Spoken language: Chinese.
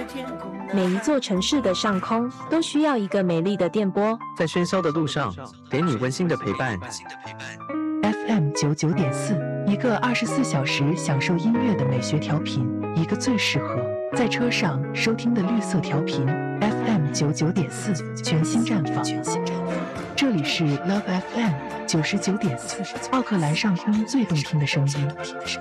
每一座城市的上空都需要一个美丽的电波， 在喧嚣的路上，给你温馨的陪伴。 FM99.4，一个24小时享受音乐的美学调频，一个最适合在车上收听的绿色调频。FM99.4，全新绽放。这里是 Love FM 99.4，奥克兰上空最动听的声音。